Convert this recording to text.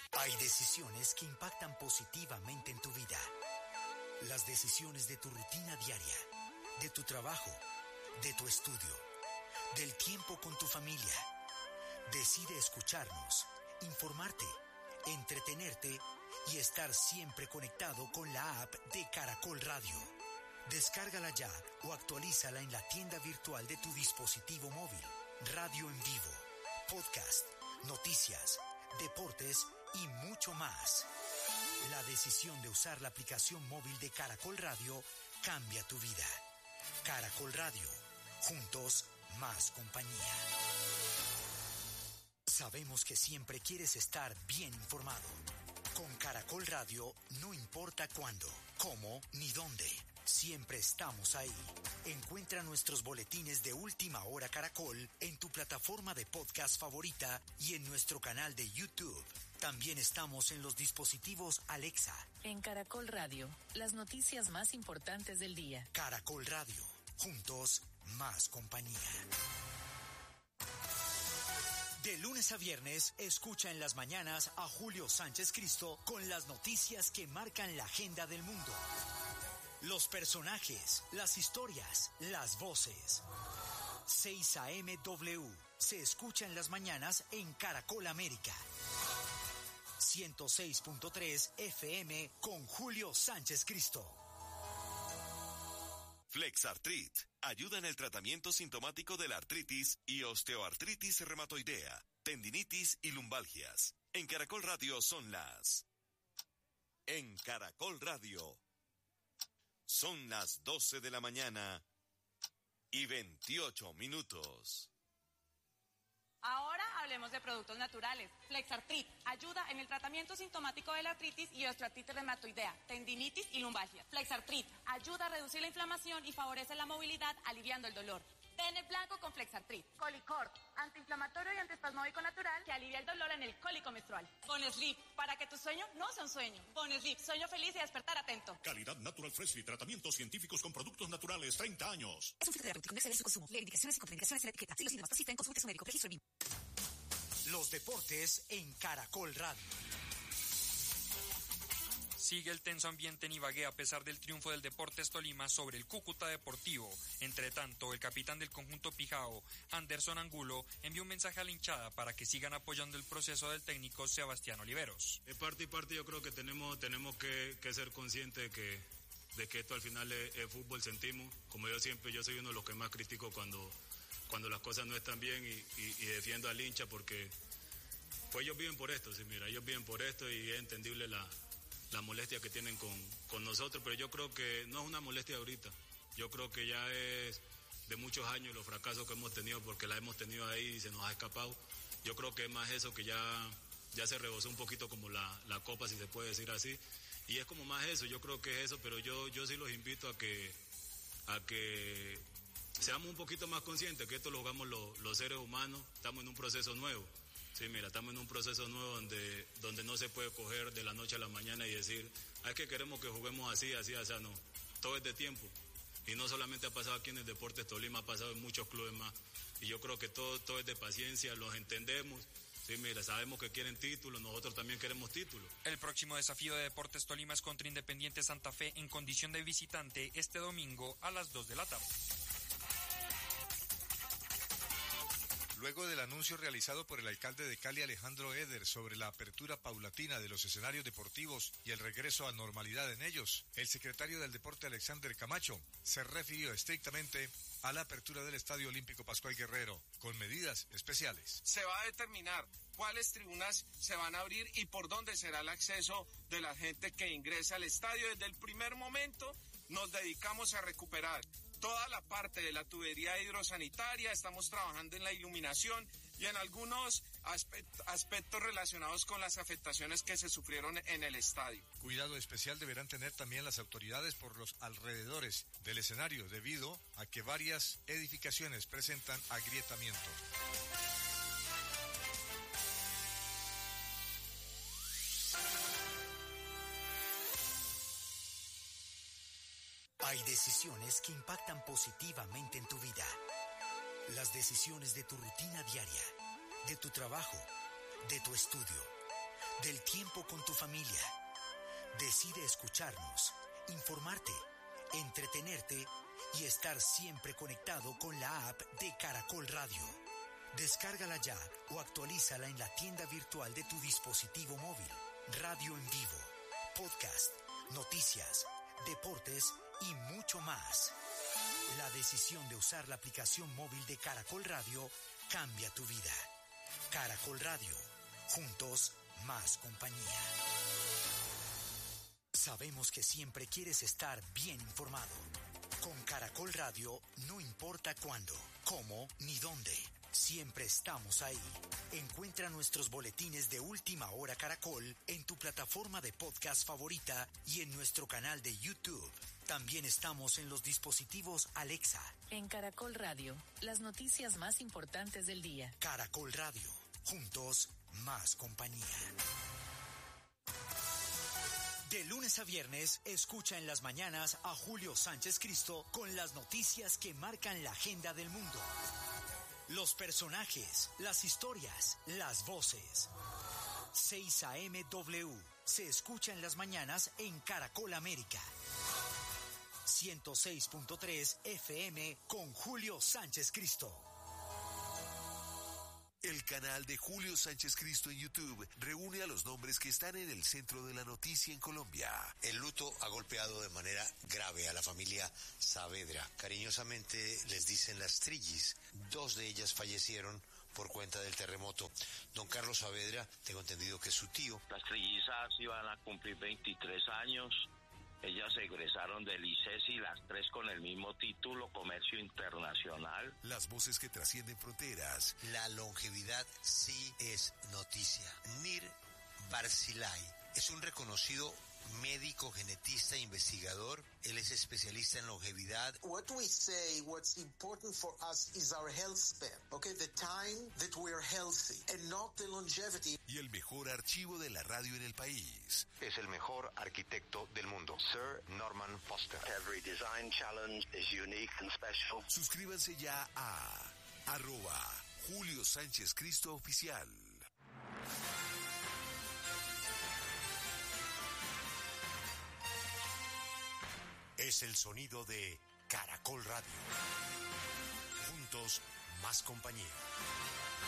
Hay decisiones que impactan positivamente en tu vida. Las decisiones de tu rutina diaria, de tu trabajo, de tu estudio, del tiempo con tu familia. Decide escucharnos, informarte, entretenerte y estar siempre conectado con la app de Caracol Radio. Descárgala ya o actualízala en la tienda virtual de tu dispositivo móvil. Radio en vivo, podcast, noticias, deportes y mucho más. La decisión de usar la aplicación móvil de Caracol Radio cambia tu vida. Caracol Radio, juntos más compañía. Sabemos que siempre quieres estar bien informado. Con Caracol Radio no importa cuándo, cómo ni dónde. Siempre estamos ahí. Encuentra nuestros boletines de Última Hora Caracol en tu plataforma de podcast favorita y en nuestro canal de YouTube. También estamos en los dispositivos Alexa. En Caracol Radio, las noticias más importantes del día. Caracol Radio, juntos más compañía. De lunes a viernes, escucha en las mañanas a Julio Sánchez Cristo con las noticias que marcan la agenda del mundo. Los personajes, las historias, las voces. 6 a.m. W se escucha en las mañanas en Caracol América. 106.3 FM con Julio Sánchez Cristo. Flexartrit ayuda en el tratamiento sintomático de la artritis y osteoartritis reumatoidea, tendinitis y lumbalgias. En Caracol Radio son las... En Caracol Radio son las 12 de la mañana y 28 minutos. Ahora hablemos de productos naturales. Flexartrit ayuda en el tratamiento sintomático de la artritis y osteoartritis reumatoidea, tendinitis y lumbalgia. Flexartrit ayuda a reducir la inflamación y favorece la movilidad, aliviando el dolor. Tene blanco con Flexartrit. Colicort, antiinflamatorio y antiespasmódico natural que alivia el dolor en el cólico menstrual. Bonesleep, para que tu sueño no sea un sueño. Bonesleep, sueño feliz y despertar atento. Calidad Natural Freshly, tratamientos científicos con productos naturales, 30 años. Es un filtro terapéutico, no exceder su consumo. Lee indicaciones y contraindicaciones en la etiqueta. Si los síntomas persisten, consulte a su médico. Registro BIM. Los deportes en Caracol Radio. Sigue el tenso ambiente en Ibagué a pesar del triunfo del Deportes Tolima sobre el Cúcuta Deportivo. Entre tanto, el capitán del conjunto Pijao, Anderson Angulo, envió un mensaje a la hinchada para que sigan apoyando el proceso del técnico Sebastián Oliveros. De parte y parte yo creo que tenemos que ser conscientes de que esto al final es fútbol, sentimos. Como yo siempre, yo soy uno de los que más critico cuando las cosas no están bien y defiendo al hincha porque pues ellos viven por esto, sí, mira, ellos viven por esto y es entendible la molestia que tienen con nosotros, pero yo creo que no es una molestia ahorita, yo creo que ya es de muchos años los fracasos que hemos tenido porque la hemos tenido ahí y se nos ha escapado. Yo creo que es más eso que ya se rebosó un poquito como la copa, si se puede decir así, y es como más eso, yo creo que es eso, pero yo sí los invito a que seamos un poquito más conscientes que esto lo jugamos los seres humanos, estamos en un proceso nuevo. Sí, mira, estamos en un proceso nuevo donde no se puede coger de la noche a la mañana y decir, es que queremos que juguemos así, no. Todo es de tiempo. Y no solamente ha pasado aquí en el Deportes Tolima, ha pasado en muchos clubes más. Y yo creo que todo es de paciencia, los entendemos. Sí, mira, sabemos que quieren títulos, nosotros también queremos títulos. El próximo desafío de Deportes Tolima es contra Independiente Santa Fe en condición de visitante este domingo a las 2 de la tarde. Luego del anuncio realizado por el alcalde de Cali, Alejandro Eder, sobre la apertura paulatina de los escenarios deportivos y el regreso a normalidad en ellos, el secretario del Deporte, Alexander Camacho, se refirió estrictamente a la apertura del Estadio Olímpico Pascual Guerrero, con medidas especiales. Se va a determinar cuáles tribunas se van a abrir y por dónde será el acceso de la gente que ingresa al estadio. Desde el primer momento nos dedicamos a recuperar toda la parte de la tubería hidrosanitaria, estamos trabajando en la iluminación y en algunos aspectos relacionados con las afectaciones que se sufrieron en el estadio. Cuidado especial deberán tener también las autoridades por los alrededores del escenario debido a que varias edificaciones presentan agrietamiento. Hay decisiones que impactan positivamente en tu vida. Las decisiones de tu rutina diaria, de tu trabajo, de tu estudio, del tiempo con tu familia. Decide escucharnos, informarte, entretenerte y estar siempre conectado con la app de Caracol Radio. Descárgala ya o actualízala en la tienda virtual de tu dispositivo móvil. Radio en vivo, podcast, noticias, deportes y mucho más. La decisión de usar la aplicación móvil de Caracol Radio cambia tu vida. Caracol Radio, juntos más compañía. Sabemos que siempre quieres estar bien informado. Con Caracol Radio no importa cuándo, cómo ni dónde. Siempre estamos ahí. Encuentra nuestros boletines de Última Hora Caracol en tu plataforma de podcast favorita y en nuestro canal de YouTube. También estamos en los dispositivos Alexa. En Caracol Radio, las noticias más importantes del día. Caracol Radio, juntos más compañía. De lunes a viernes, escucha en las mañanas a Julio Sánchez Cristo con las noticias que marcan la agenda del mundo. Los personajes, las historias, las voces. 6 AM W se escucha en las mañanas en Caracol América. 106.3 FM con Julio Sánchez Cristo. El canal de Julio Sánchez Cristo en YouTube reúne a los nombres que están en el centro de la noticia en Colombia. El luto ha golpeado de manera grave a la familia Saavedra. Cariñosamente les dicen las Trillis. 2 de ellas fallecieron por cuenta del terremoto. Don Carlos Saavedra, tengo entendido que es su tío. Las trillizas iban a cumplir 23 años. Ellas egresaron del ICESI, las 3 con el mismo título, Comercio Internacional. Las voces que trascienden fronteras. La longevidad sí es noticia. Nir Barzilay es un reconocido médico, genetista e investigador. Él es especialista en longevidad. What we say, what's important for us is our health span, okay? The time that we're healthy and not the longevity. Y el mejor archivo de la radio en el país. Es el mejor arquitecto del mundo, Sir Norman Foster. Every design challenge is unique and special. Suscríbanse ya a @Julio Sánchez Cristo Oficial. Es el sonido de Caracol Radio. Juntos, más compañía.